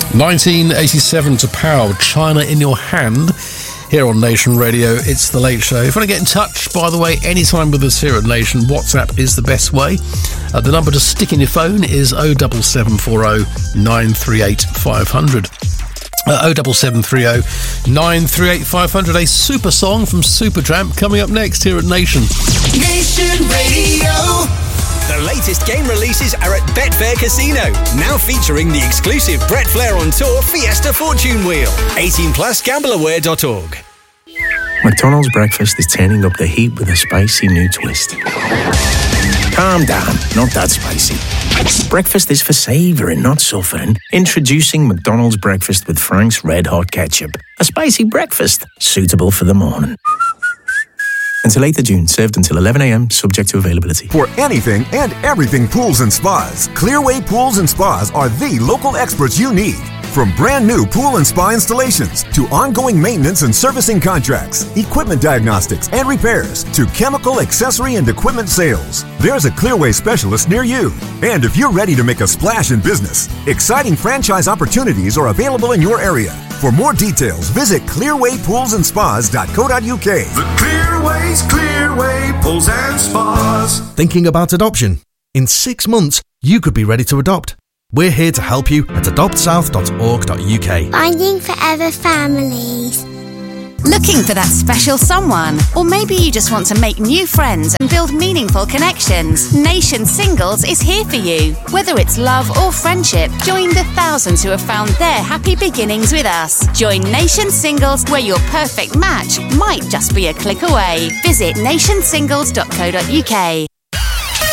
1987 to Pow, China in Your Hand, here on Nation Radio. It's The Late Show. If you want to get in touch, by the way, anytime with us here at Nation, WhatsApp is the best way. The number to stick in your phone is 07740 938 500. 07730 938 500. A super song from Supertramp coming up next here at Nation. Nation Radio. The latest game releases are at Betfair Casino, now featuring the exclusive Brett Flair on Tour Fiesta Fortune Wheel. 18 plus, gambleaware.org. McDonald's breakfast is turning up the heat with a spicy new twist. Calm down, not that spicy. Breakfast is for savouring, not suffering. Introducing McDonald's breakfast with Frank's Red Hot Ketchup. A spicy breakfast, suitable for the morning. Until 8th of June, served until 11 a.m, subject to availability. For anything and everything pools and spas, Clearway Pools and Spas are the local experts you need. From brand new pool and spa installations to ongoing maintenance and servicing contracts, equipment diagnostics and repairs to chemical, accessory, and equipment sales, there's a Clearway specialist near you. And if you're ready to make a splash in business, exciting franchise opportunities are available in your area. For more details, visit clearwaypoolsandspas.co.uk. The Clearway's Clearway Pools and Spas. Thinking about adoption? In 6 months, you could be ready to adopt. We're here to help you at adoptsouth.org.uk. Finding forever families. Looking for that special someone? Or maybe you just want to make new friends and build meaningful connections. Nation Singles is here for you. Whether it's love or friendship, join the thousands who have found their happy beginnings with us. Join Nation Singles, where your perfect match might just be a click away. Visit nationsingles.co.uk.